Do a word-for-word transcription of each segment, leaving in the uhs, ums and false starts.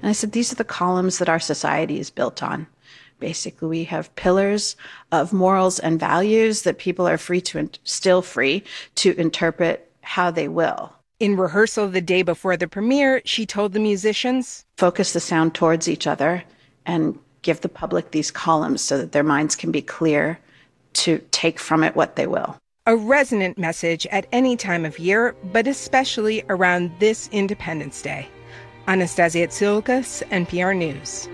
And I said, these are the columns that our society is built on. Basically, we have pillars of morals and values that people are free to, still free to interpret how they will. In rehearsal the day before the premiere, she told the musicians, focus the sound towards each other and give the public these columns so that their minds can be clear to take from it what they will. A resonant message at any time of year, but especially around this Independence Day. Anastasia Tsiolkas, N P R News.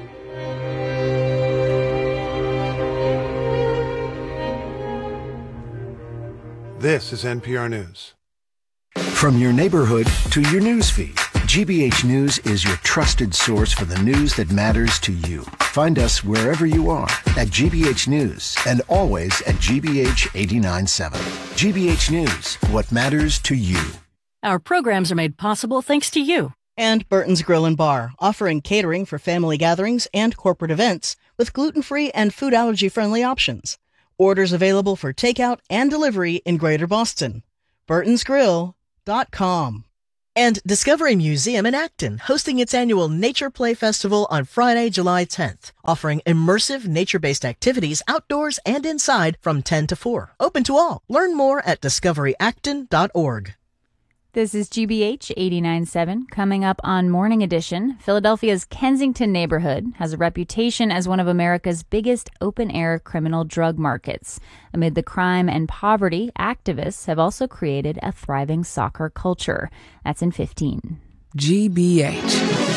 This is N P R News. From your neighborhood to your newsfeed, G B H News is your trusted source for the news that matters to you. Find us wherever you are at G B H News and always at G B H eighty-nine point seven. G B H News, what matters to you. Our programs are made possible thanks to you. And Burton's Grill and Bar, offering catering for family gatherings and corporate events with gluten-free and food allergy-friendly options. Orders available for takeout and delivery in Greater Boston. burtons grill dot com. And Discovery Museum in Acton, hosting its annual Nature Play Festival on Friday, July tenth, offering immersive nature-based activities outdoors and inside from ten to four. Open to all. Learn more at discovery acton dot org. This is G B H eighty-nine point seven. Coming up on Morning Edition, Philadelphia's Kensington neighborhood has a reputation as one of America's biggest open-air criminal drug markets. Amid the crime and poverty, activists have also created a thriving soccer culture. That's in fifteen. G B H.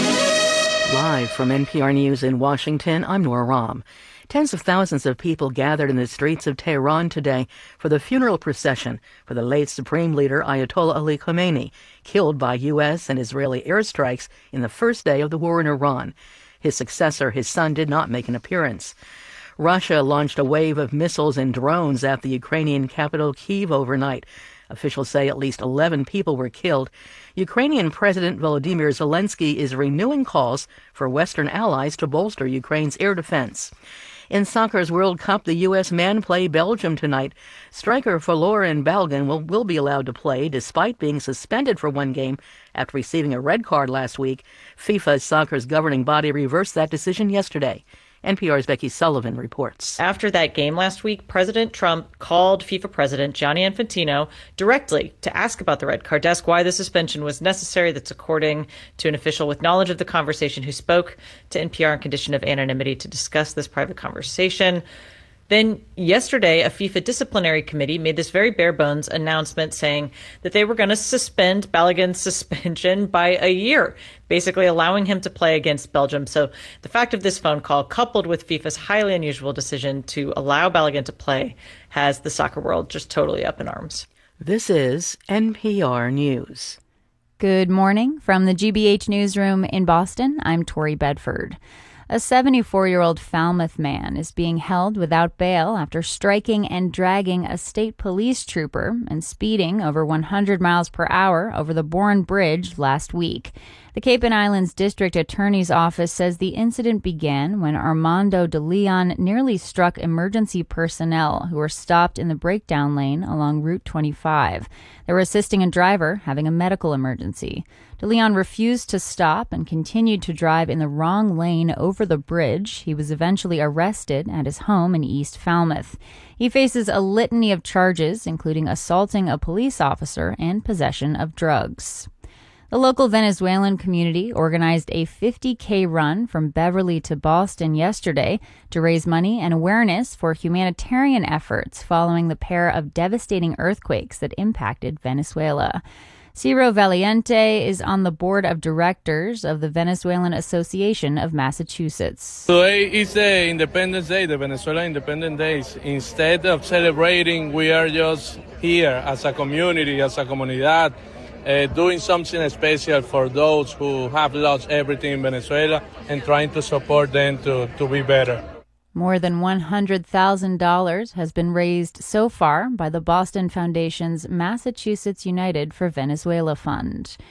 Live from N P R News in Washington, I'm Nora Rahm. Tens of thousands of people gathered in the streets of Tehran today for the funeral procession for the late Supreme Leader Ayatollah Ali Khamenei, killed by U S and Israeli airstrikes in the first day of the war in Iran. His successor, his son, did not make an appearance. Russia launched a wave of missiles and drones at the Ukrainian capital Kyiv overnight. Officials say at least eleven people were killed. Ukrainian President Volodymyr Zelensky is renewing calls for Western allies to bolster Ukraine's air defense. In soccer's World Cup, the U S men play Belgium tonight. Striker Folarin Balogun will, will be allowed to play despite being suspended for one game after receiving a red card last week. FIFA's soccer's governing body reversed that decision yesterday. N P R's Becky Sullivan reports. After that game last week, President Trump called FIFA President Gianni Infantino directly to ask about the red card, to ask why the suspension was necessary. That's according to an official with knowledge of the conversation who spoke to N P R on condition of anonymity to discuss this private conversation. Then yesterday, a FIFA disciplinary committee made this very bare bones announcement saying that they were going to suspend Balogun's suspension by a year, basically allowing him to play against Belgium. So the fact of this phone call, coupled with FIFA's highly unusual decision to allow Balogun to play, has the soccer world just totally up in arms. This is N P R News. Good morning from the G B H newsroom in Boston. I'm Tori Bedford. A seventy-four-year-old Falmouth man is being held without bail after striking and dragging a state police trooper and speeding over one hundred miles per hour over the Bourne Bridge last week. The Cape and Islands District Attorney's Office says the incident began when Armando de Leon nearly struck emergency personnel who were stopped in the breakdown lane along Route twenty-five. They were assisting a driver having a medical emergency. De Leon refused to stop and continued to drive in the wrong lane over the bridge. He was eventually arrested at his home in East Falmouth. He faces a litany of charges, including assaulting a police officer and possession of drugs. The local Venezuelan community organized a fifty K run from Beverly to Boston yesterday to raise money and awareness for humanitarian efforts following the pair of devastating earthquakes that impacted Venezuela. Ciro Valiente is on the board of directors of the Venezuelan Association of Massachusetts. Today is the Independence Day, the Venezuelan Independence Day. Instead of celebrating, we are just here as a community, as a comunidad, uh, doing something special for those who have lost everything in Venezuela and trying to support them to, to be better. More than one hundred thousand dollars has been raised so far by the Boston Foundation's Massachusetts United for Venezuela Fund.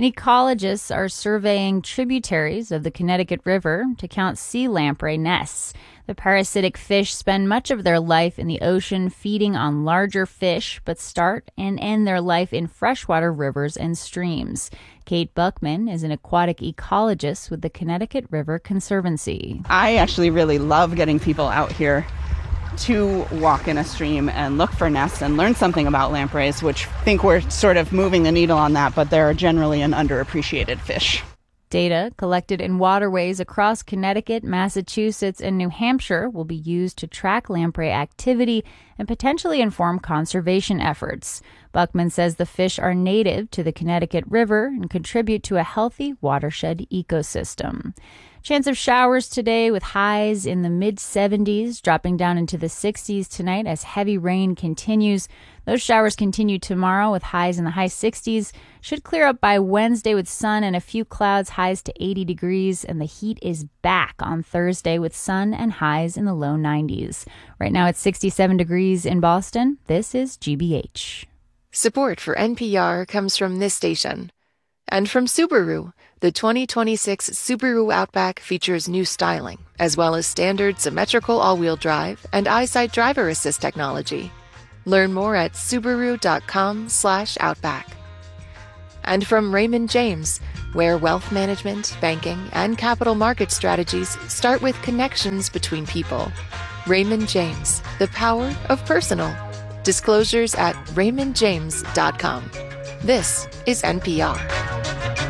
And ecologists are surveying tributaries of the Connecticut River to count sea lamprey nests. The parasitic fish spend much of their life in the ocean feeding on larger fish, but start and end their life in freshwater rivers and streams. Kate Buckman is an aquatic ecologist with the Connecticut River Conservancy. I actually really love getting people out here to walk in a stream and look for nests and learn something about lampreys, which I think we're sort of moving the needle on that, but they're generally an underappreciated fish. Data collected in waterways across Connecticut, Massachusetts, and New Hampshire will be used to track lamprey activity and potentially inform conservation efforts. Buckman says the fish are native to the Connecticut River and contribute to a healthy watershed ecosystem. Chance of showers today with highs in the mid seventies, dropping down into the sixties tonight as heavy rain continues. Those showers continue tomorrow with highs in the high sixties. Should clear up by Wednesday with sun and a few clouds, highs to eighty degrees. And the heat is back on Thursday with sun and highs in the low nineties. Right now it's sixty-seven degrees in Boston. This is G B H. Support for N P R comes from this station. And from Subaru, the twenty twenty-six Subaru Outback features new styling, as well as standard symmetrical all-wheel drive and EyeSight driver assist technology. Learn more at Subaru.com slash Outback. And from Raymond James, where wealth management, banking, and capital market strategies start with connections between people. Raymond James, the power of personal. Disclosures at raymond james dot com. This is N P R.